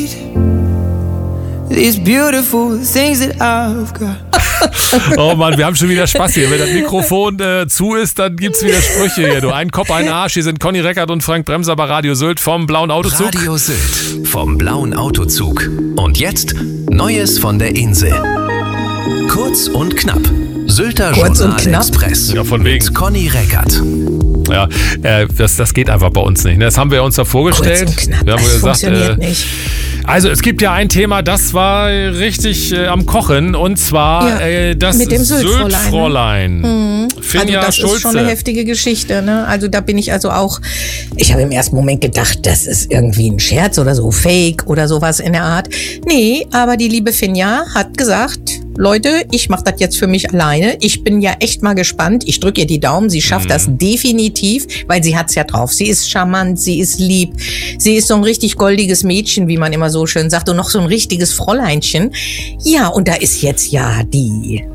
These beautiful things that I've got. Oh Mann, wir haben schon wieder Spaß hier. Wenn das Mikrofon zu ist, dann gibt's wieder Sprüche hier. Du, ein Kopf, ein Arsch. Hier sind Conny Reckert und Frank Bremser bei Radio Sylt vom Blauen Autozug. Radio Sylt vom Blauen Autozug. Und jetzt Neues von der Insel. Kurz und knapp. Sylter Journal-Express. Ja, von wegen. Mit Conny Reckert. Ja, das geht einfach bei uns nicht. Das haben wir uns da vorgestellt. Kurz und knapp. Wir haben Das gesagt, funktioniert nicht. Also es gibt ja ein Thema, das war richtig am Kochen, und zwar das mit dem Syltfräulein. Finja Also das Schulze. ist schon eine heftige Geschichte, ne? Also da bin ich also auch, ich habe im ersten Moment gedacht, das ist irgendwie ein Scherz oder so, Fake oder sowas in der Art. Nee, aber die liebe Finja hat gesagt, Leute, ich mache das jetzt für mich alleine. Ich bin ja echt mal gespannt. Ich drücke ihr die Daumen. Sie schafft das definitiv, weil sie hat's ja drauf. Sie ist charmant, sie ist lieb. Sie ist so ein richtig goldiges Mädchen, wie man immer so schön sagt. Und noch so ein richtiges Fräuleinchen. Ja, und da ist jetzt ja die